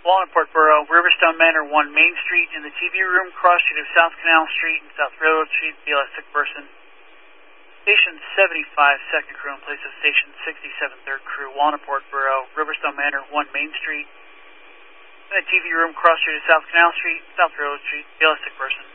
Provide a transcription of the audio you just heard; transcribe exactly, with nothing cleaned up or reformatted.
Wallingport Borough, Riverstone Manor, one Main Street, in the T V room, cross street of South Canal Street and South Railroad Street, B L S sick person. Station seventy-five, second crew in place of Station sixty-seven, third crew, Wallingport Borough, Riverstone Manor, one Main Street, in the T V room, cross street of South Canal Street, South Railroad Street, B L S sick person.